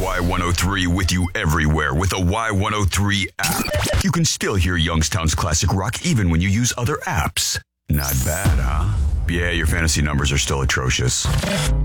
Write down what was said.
Y103 with you everywhere with the Y103 app. You can still hear Youngstown's classic rock even when you use other apps. Not bad, huh? Yeah, your fantasy numbers are still atrocious.